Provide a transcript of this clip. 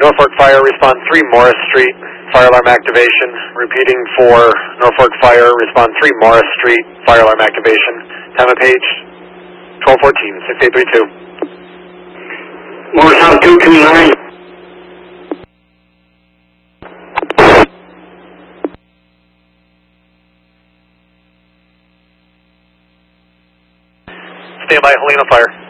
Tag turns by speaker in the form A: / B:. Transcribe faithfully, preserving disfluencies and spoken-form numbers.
A: Norfolk Fire, respond three Morris Street, fire alarm activation. Repeating for Norfolk Fire, respond three Morris Street, fire alarm activation. Time of page twelve fourteen, six eight three two.
B: Morris House two two nine.
A: Stand by, Helena Fire.